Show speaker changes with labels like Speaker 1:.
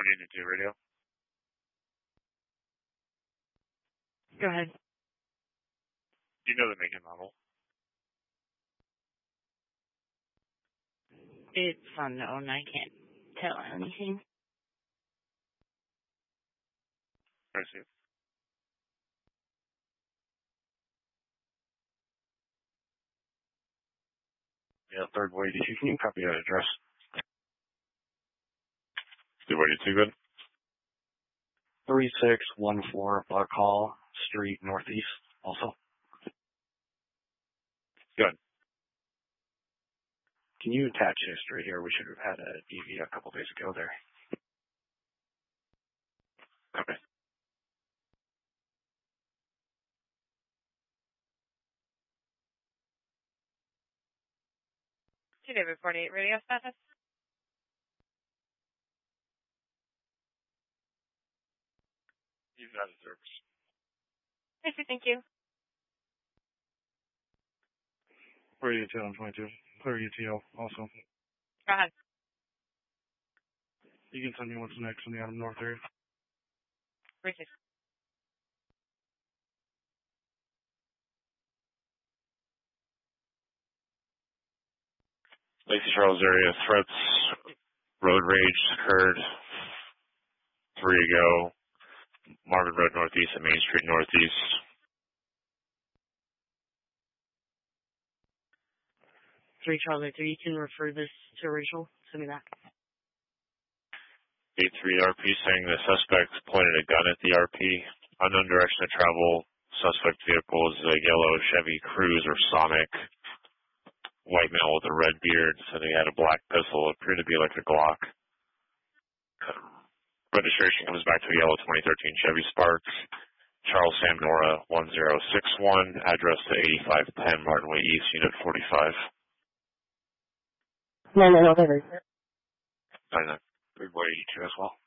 Speaker 1: 182 radio.
Speaker 2: Go ahead.
Speaker 1: Do you know the make and model?
Speaker 2: It's unknown. I can't tell anything.
Speaker 1: I see. Yeah, third way. Can you copy that address? 282, good.
Speaker 3: 3614 Buckhall Street Northeast, also.
Speaker 1: Good.
Speaker 3: Can you attach history here? We should have had a DV a couple days ago there.
Speaker 1: Okay.
Speaker 4: David 48 radio status.
Speaker 1: You've got a service.
Speaker 4: Yes, thank you.
Speaker 5: 482 on 22. Clear UTO also.
Speaker 4: Go ahead.
Speaker 5: You can send me what's next in the Adam North area.
Speaker 4: Richard.
Speaker 1: Lacey Charles area threats, road rage occurred 3 ago. Marvin Road Northeast and Main Street Northeast.
Speaker 2: Charlie 3, you can refer this to Rachel. Send me that.
Speaker 1: 83 RP saying the suspect pointed a gun at the RP. Unknown direction of travel. Suspect vehicle is a yellow Chevy Cruze or Sonic. White male with a red beard, so they had a black pistol. It appeared to be like a Glock. Registration comes back to a yellow 2013 Chevy Sparks. Charles Sam Nora 1061. Address to 8510 Martin Way East, Unit 45.
Speaker 2: No.
Speaker 1: I know.
Speaker 3: 382 as well.